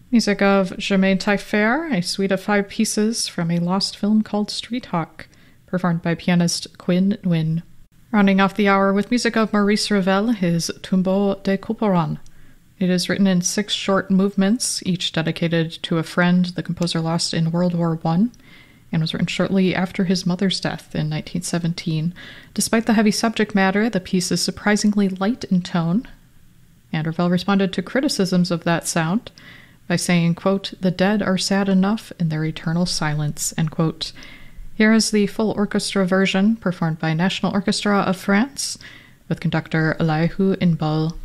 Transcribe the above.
Music of Germain Taillefer, a suite of 5 pieces from a lost film called Street Hawk, performed by pianist Quinn Nguyen. Rounding off the hour with music of Maurice Ravel, his Tombeau de Couperin. It is written in 6 short movements, each dedicated to a friend the composer lost in World War I, and was written shortly after his mother's death in 1917. Despite the heavy subject matter, the piece is surprisingly light in tone, and Ravel responded to criticisms of that sound by saying, quote, "The dead are sad enough in their eternal silence," end quote. Here is the full orchestra version, performed by National Orchestra of France, with conductor Elihu Inbal.